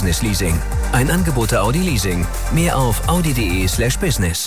Business Leasing. Ein Angebot der Audi Leasing. Mehr auf audi.de/business.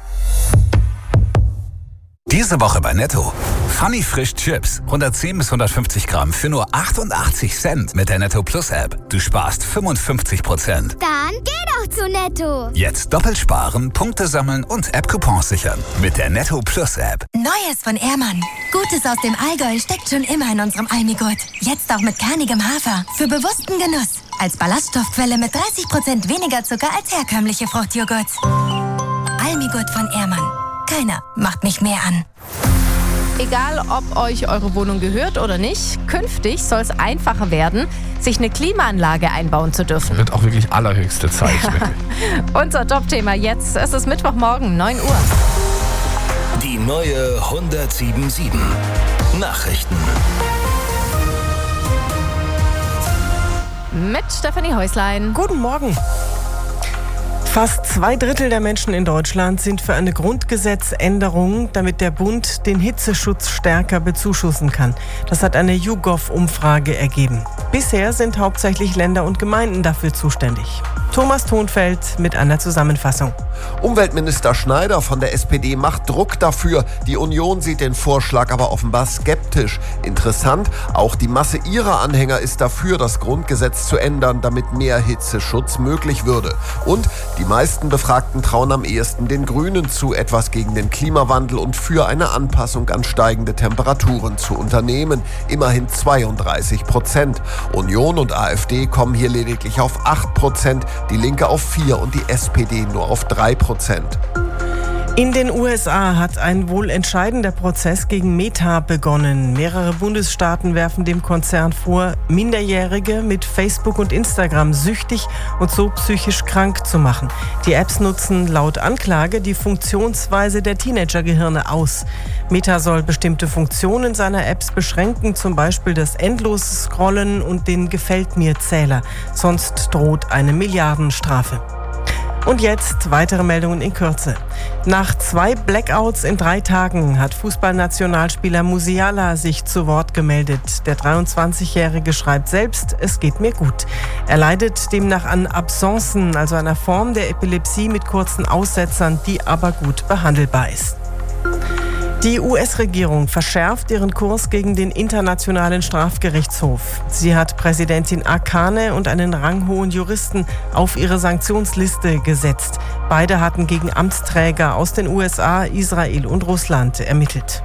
Diese Woche bei Netto. Funny Frisch Chips. 110 bis 150 Gramm für nur 88 Cent mit der Netto Plus App. Du sparst 55%. Dann geh doch zu Netto. Jetzt doppelt sparen, Punkte sammeln und App-Coupons sichern. Mit der Netto Plus App. Neues von Ehrmann. Gutes aus dem Allgäu steckt schon immer in unserem Almigurt. Jetzt auch mit kernigem Hafer. Für bewussten Genuss. Als Ballaststoffquelle mit 30% weniger Zucker als herkömmliche Fruchtjoghurts. Almigurt von Ehrmann. Keiner macht mich mehr an. Egal, ob euch eure Wohnung gehört oder nicht, künftig soll es einfacher werden, sich eine Klimaanlage einbauen zu dürfen. Wird auch wirklich allerhöchste Zeit. Unser Top-Thema jetzt. Es ist Mittwochmorgen, 9 Uhr. Die neue 107.7 Nachrichten. Mit Stefanie Häuslein. Guten Morgen. Fast 2/3 der Menschen in Deutschland sind für eine Grundgesetzänderung, damit der Bund den Hitzeschutz stärker bezuschussen kann. Das hat eine YouGov-Umfrage ergeben. Bisher sind hauptsächlich Länder und Gemeinden dafür zuständig. Thomas Thonfeld mit einer Zusammenfassung. Umweltminister Schneider von der SPD macht Druck dafür. Die Union sieht den Vorschlag aber offenbar skeptisch. Interessant, auch die Masse ihrer Anhänger ist dafür, das Grundgesetz zu ändern, damit mehr Hitzeschutz möglich würde. Und die meisten Befragten trauen am ehesten den Grünen zu, etwas gegen den Klimawandel und für eine Anpassung an steigende Temperaturen zu unternehmen. Immerhin 32%. Union und AfD kommen hier lediglich auf 8%, die Linke auf 4% und die SPD nur auf 3%. In den USA hat ein wohl entscheidender Prozess gegen Meta begonnen. Mehrere Bundesstaaten werfen dem Konzern vor, Minderjährige mit Facebook und Instagram süchtig und so psychisch krank zu machen. Die Apps nutzen laut Anklage die Funktionsweise der Teenagergehirne aus. Meta soll bestimmte Funktionen seiner Apps beschränken, zum Beispiel das endlose Scrollen und den Gefällt-mir-Zähler. Sonst droht eine Milliardenstrafe. Und jetzt weitere Meldungen in Kürze. Nach 2 Blackouts in 3 Tagen hat Fußballnationalspieler Musiala sich zu Wort gemeldet. Der 23-Jährige schreibt selbst, es geht mir gut. Er leidet demnach an Absencen, also einer Form der Epilepsie mit kurzen Aussetzern, die aber gut behandelbar ist. Die US-Regierung verschärft ihren Kurs gegen den Internationalen Strafgerichtshof. Sie hat Präsidentin Arcane und einen ranghohen Juristen auf ihre Sanktionsliste gesetzt. Beide hatten gegen Amtsträger aus den USA, Israel und Russland ermittelt.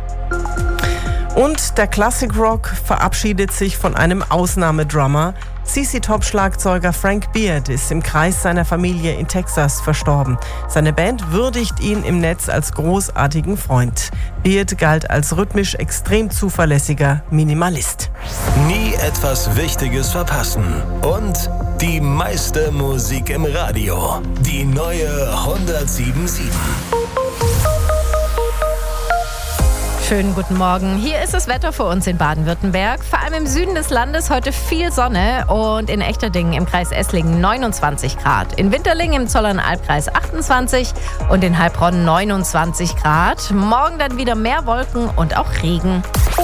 Und der Classic Rock verabschiedet sich von einem Ausnahmedrummer. CC-Top-Schlagzeuger Frank Beard ist im Kreis seiner Familie in Texas verstorben. Seine Band würdigt ihn im Netz als großartigen Freund. Beard galt als rhythmisch extrem zuverlässiger Minimalist. Nie etwas Wichtiges verpassen. Und die meiste Musik im Radio. Die neue 107.7. Schönen guten Morgen. Hier ist das Wetter für uns in Baden-Württemberg. Vor allem im Süden des Landes heute viel Sonne und in Echterdingen im Kreis Esslingen 29 Grad. In Winterlingen im Zollernalbkreis 28 und in Heilbronn 29 Grad. Morgen dann wieder mehr Wolken und auch Regen.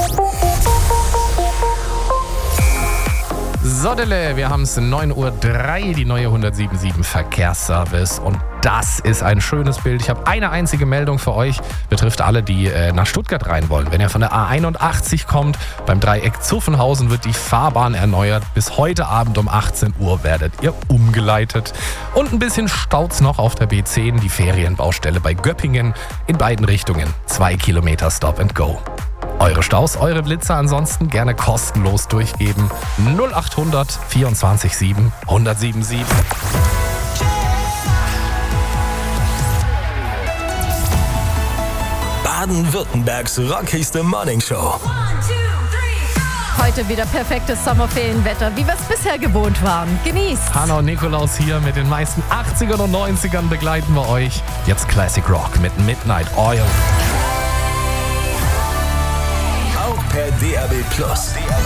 Sodele, wir haben es 9:03 Uhr, die neue 107.7 Verkehrsservice. Und das ist ein schönes Bild. Ich habe eine einzige Meldung für euch. Betrifft alle, die nach Stuttgart rein wollen. Wenn ihr von der A81 kommt, beim Dreieck Zuffenhausen wird die Fahrbahn erneuert. Bis heute Abend um 18 Uhr werdet ihr umgeleitet. Und ein bisschen staut's noch auf der B10, die Ferienbaustelle bei Göppingen. In beiden Richtungen 2 Kilometer Stop and Go. Eure Staus, eure Blitzer ansonsten gerne kostenlos durchgeben. 0800 24 7 107.7. Baden-Württembergs rockigste Morningshow. Heute wieder perfektes Sommerferienwetter, wie wir es bisher gewohnt waren. Genießt! Hanna und Nikolaus hier mit den meisten 80ern und 90ern begleiten wir euch. Jetzt Classic Rock mit Midnight Oil. Auch per DAB+.